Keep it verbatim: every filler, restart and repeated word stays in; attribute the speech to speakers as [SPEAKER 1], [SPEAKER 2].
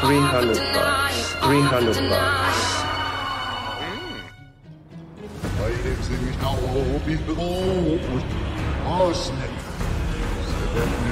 [SPEAKER 1] three hundred bucks. three hundred bucks.
[SPEAKER 2] Why is it now? Behold, arsenic.